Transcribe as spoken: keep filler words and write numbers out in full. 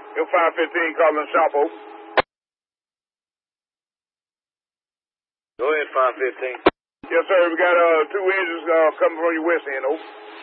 You're five fifteen calling Shop Oak. Go ahead, five fifteen. Yes, sir. We got uh, two engines uh, coming from your west end, Oak.